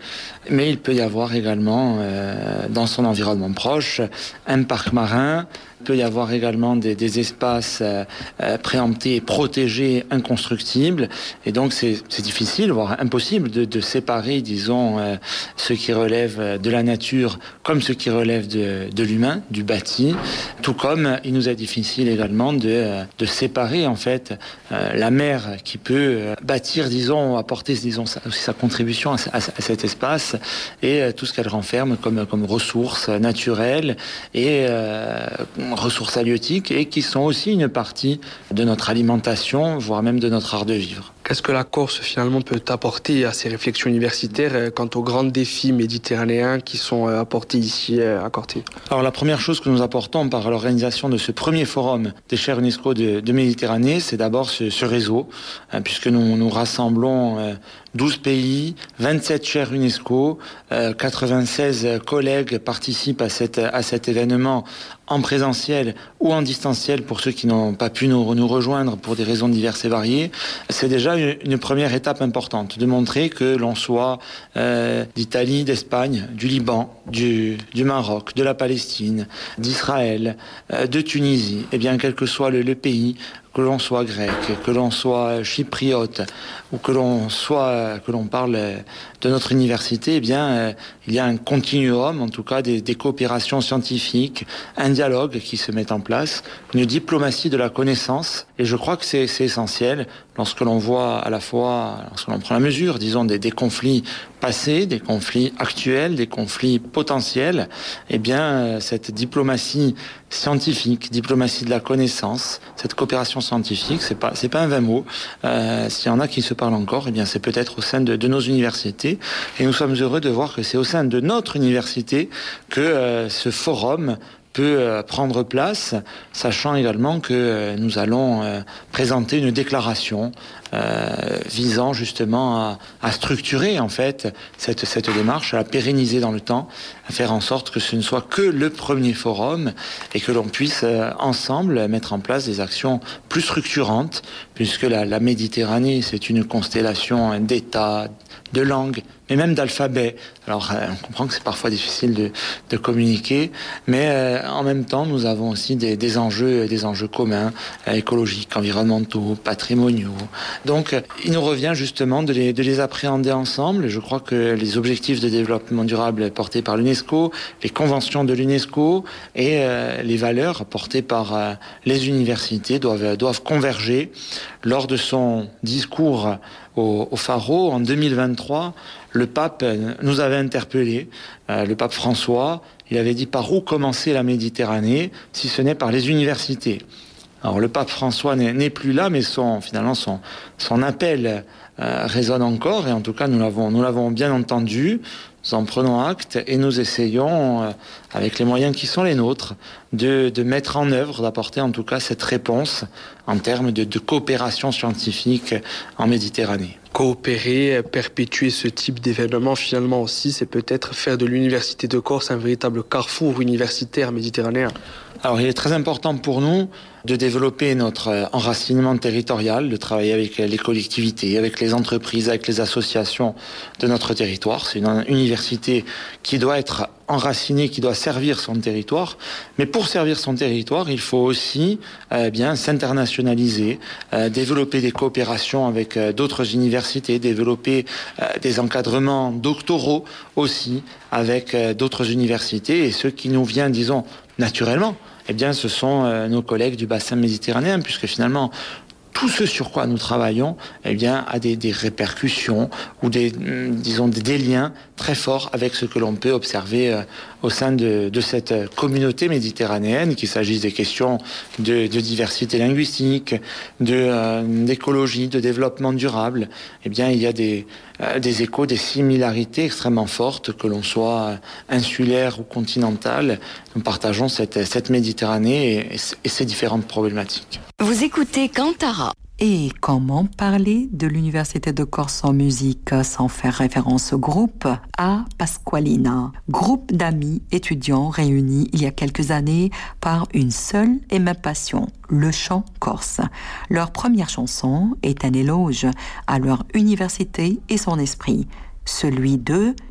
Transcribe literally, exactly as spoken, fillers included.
mais il peut y avoir également euh, dans son environnement proche un parc marin. Il peut y avoir également des, des espaces euh, euh, préemptés et protégés, inconstructibles. Et donc, c'est, c'est difficile, voire impossible de, de séparer, disons, euh, ce qui relève de la nature comme ce qui relève de, de l'humain, du bâti. Tout comme il nous est difficile également de, de séparer, en fait, euh, la mer qui peut euh, bâtir, disons, apporter, disons, sa, sa contribution à, à, à cet espace et euh, tout ce qu'elle renferme comme, comme ressources naturelles et euh, ressources halieutiques et qui sont aussi une partie de notre alimentation, voire même de notre art de vivre. Qu'est-ce que la Corse finalement peut apporter à ces réflexions universitaires quant aux grands défis méditerranéens qui sont apportés ici à Corté ? Alors la première chose que nous apportons par l'organisation de ce premier forum des chaires UNESCO de, de Méditerranée, c'est d'abord ce, ce réseau, hein, puisque nous, nous rassemblons euh, douze pays, vingt-sept chaires UNESCO, euh, quatre-vingt-seize collègues participent à, cette, à cet événement en présentiel ou en distanciel pour ceux qui n'ont pas pu nous, nous rejoindre pour des raisons diverses et variées. C'est déjà une, une première étape importante, de montrer que l'on soit euh, d'Italie, d'Espagne, du Liban, du, du Maroc, de la Palestine, d'Israël, euh, de Tunisie, et bien quel que soit le, le pays, que l'on soit grec, que l'on soit chypriote ou que l'on soit que l'on parle de notre université, eh bien euh, il y a un continuum, en tout cas des, des coopérations scientifiques, un dialogue qui se met en place, une diplomatie de la connaissance, et je crois que c'est, c'est essentiel lorsque l'on voit à la fois, lorsque l'on prend la mesure, disons, des, des conflits passés, des conflits actuels, des conflits potentiels, eh bien euh, cette diplomatie scientifique, diplomatie de la connaissance, cette coopération scientifique, c'est pas c'est pas un vain mot. Euh, s'il y en a qui se parlent encore, eh bien c'est peut-être au sein de, de nos universités. Et nous sommes heureux de voir que c'est au sein de notre université que euh, ce forum peut euh, prendre place, sachant également que euh, nous allons euh, présenter une déclaration euh, visant justement à, à structurer en fait cette, cette démarche, à la pérenniser dans le temps, à faire en sorte que ce ne soit que le premier forum et que l'on puisse euh, ensemble mettre en place des actions plus structurantes, puisque la, la Méditerranée, c'est une constellation d'États, de langues, mais même d'alphabet. Alors, euh, on comprend que c'est parfois difficile de, de communiquer, mais euh, en même temps, nous avons aussi des, des enjeux, des enjeux communs, euh, écologiques, environnementaux, patrimoniaux. Donc, euh, il nous revient justement de les, de les appréhender ensemble. Je crois que les objectifs de développement durable portés par l'UNESCO, les conventions de l'UNESCO et euh, les valeurs portées par euh, les universités doivent, doivent converger. Lors de son discours au, au Pharo en deux mille vingt-trois, le pape nous avait interpellés, euh, le pape François, il avait dit par où commencer la Méditerranée si ce n'est par les universités. Alors le pape François n'est, n'est plus là, mais son, finalement son, son appel euh, résonne encore, et en tout cas nous l'avons, nous l'avons bien entendu. Nous en prenons acte et nous essayons, euh, avec les moyens qui sont les nôtres, de, de mettre en œuvre, d'apporter en tout cas cette réponse en termes de, de coopération scientifique en Méditerranée. Coopérer, perpétuer ce type d'événement finalement aussi, c'est peut-être faire de l'Université de Corse un véritable carrefour universitaire méditerranéen. Alors il est très important pour nous de développer notre enracinement territorial, de travailler avec les collectivités, avec les entreprises, avec les associations de notre territoire. C'est une université qui doit être enracinée, qui doit servir son territoire. Mais pour servir son territoire, il faut aussi euh, bien s'internationaliser, euh, développer des coopérations avec euh, d'autres universités, développer euh, des encadrements doctoraux aussi avec euh, d'autres universités. Et ce qui nous vient, disons, naturellement, eh bien, ce sont euh, nos collègues du bassin méditerranéen, puisque finalement, tout ce sur quoi nous travaillons, eh bien, a des, des répercussions ou des, disons, des liens très forts avec ce que l'on peut observer euh, au sein de, de cette communauté méditerranéenne, qu'il s'agisse des questions de, de diversité linguistique, de, euh, d'écologie, de développement durable. Eh bien, il y a des, euh, des échos, des similarités extrêmement fortes, que l'on soit insulaire ou continental. Nous partageons cette, cette Méditerranée et, et ses différentes problématiques. Vous écoutez Cantara. Et comment parler de l'Université de Corse en musique sans faire référence au groupe A Pasqualina, groupe d'amis étudiants réunis il y a quelques années par une seule et même passion, le chant corse. Leur première chanson est un éloge à leur université et son esprit, celui de